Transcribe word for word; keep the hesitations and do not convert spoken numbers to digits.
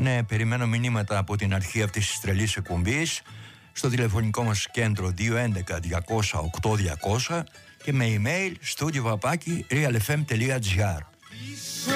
Ναι, περιμένω μηνύματα από την αρχή αυτής της τρελής εκπομπής στο τηλεφωνικό μας κέντρο δύο έντεκα διακόσια οκτώ διακόσια και με email studio παπάκι realfm.gr.